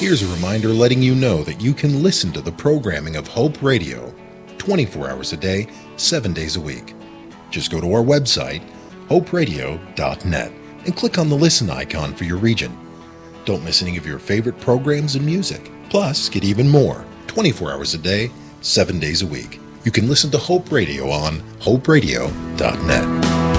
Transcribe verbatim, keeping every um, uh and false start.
Here's a reminder letting you know that you can listen to the programming of Hope Radio twenty-four hours a day, seven days a week. Just go to our website, hope radio dot net, and click on the listen icon for your region. Don't miss any of your favorite programs and music. Plus, get even more, twenty-four hours a day, seven days a week. You can listen to Hope Radio on hope radio dot net.